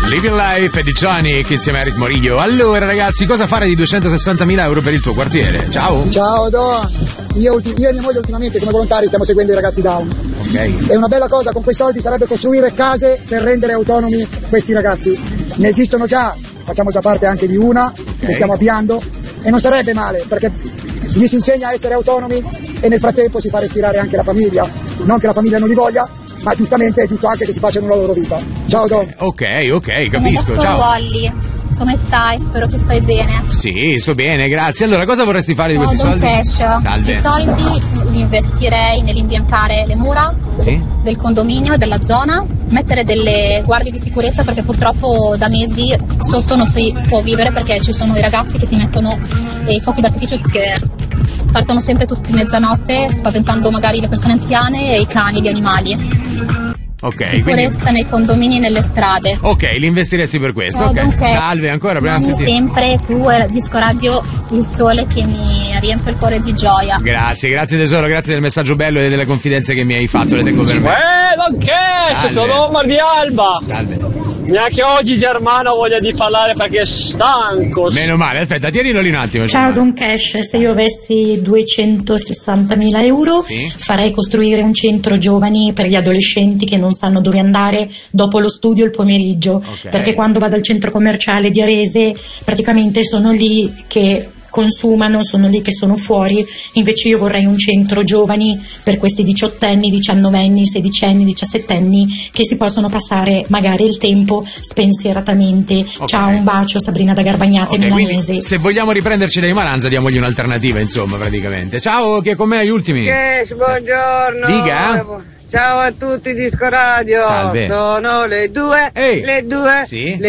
Living Life di Johnny insieme a Eric Morillo. Allora ragazzi, cosa fare di 260.000 euro per il tuo quartiere? Ciao. Ciao Don, io e mia moglie ultimamente come volontari stiamo seguendo i ragazzi down. Ok. E una bella cosa con quei soldi sarebbe costruire case per rendere autonomi questi ragazzi. Ne esistono già, facciamo già parte anche di una, che stiamo avviando, e non sarebbe male perché gli si insegna a essere autonomi e nel frattempo si fa respirare anche la famiglia. Non che la famiglia non li voglia, ma giustamente è giusto anche che si facciano la loro vita. Ciao Don. Ok, capisco. Ciao. Wally, come stai? Spero che stai bene. Sì, sto bene, grazie. Allora, cosa vorresti fare di questi soldi? Cash. Salve. I soldi li investirei nell'imbiancare le mura del condominio, della zona, mettere delle guardie di sicurezza perché purtroppo da mesi sotto non si può vivere perché ci sono i ragazzi che si mettono i fuochi d'artificio che partono sempre tutti mezzanotte spaventando magari le persone anziane e i cani e gli animali. Ok, Sicurezza quindi nei condomini e nelle strade. ok, li investiresti per questo. Ciao, Ok. dunque, Salve, ancora prima di Mani sentire. sempre tu e Disco Radio Il Sole che mi riempie il cuore di gioia. Grazie tesoro, grazie del messaggio bello e delle confidenze che mi hai fatto, le tengo per me. Don Cash, Salve. sono Omar di Alba. Salve. Neanche oggi Germano ha voglia di parlare perché è stanco. Meno male, aspetta, tienilo lì un attimo. Ciao Don Cash, se io avessi 260.000 euro farei costruire un centro giovani per gli adolescenti che non sanno dove andare dopo lo studio il pomeriggio, perché quando vado al centro commerciale di Arese praticamente sono lì che consumano, sono lì che sono fuori, invece io vorrei un centro giovani per questi 18enni, 19enni, 16enni, 17enni che si possono passare magari il tempo spensieratamente. Ciao, un bacio, Sabrina da Garbagnate, milanese. Quindi, se vogliamo riprenderci dai Maranza, diamogli un'alternativa, insomma, praticamente. Ciao, chi è con me? Gli ultimi? Cash, buongiorno. Diga. Ciao a tutti Disco Radio. Salve. Sono le 2. Ehi. Le 2. Sì.